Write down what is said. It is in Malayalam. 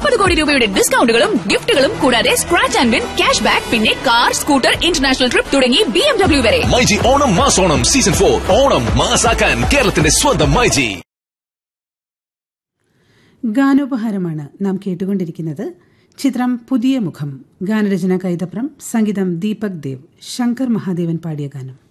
30 കോടി രൂപയുടെ ഡിസ്കൗണ്ടുകളും ഗിഫ്റ്റുകളും കൂടാതെ scratch and win cash back പിന്നെ കാർ, സ്കൂട്ടർ, ഇന്റർനാഷണൽ ട്രിപ്പ് തുടങ്ങി BMW വരെ. മൈജി ഓണം മാസോണം സീസൺ 4 ഓണം മാസാക്കാൻ കേരളത്തിന്റെ സ്വന്തം മൈജി. ഗാനോപഹാരമാണ് നാം കേട്ടുകൊണ്ടിരിക്കുന്നത്. ചിത്രം പുതിയ മുഖം. ഗാനരചന കൈതപ്രം, സംഗീതം ദീപക് ദേവ്. ശങ്കർ മഹാദേവൻ പാടിയ ഗാനം.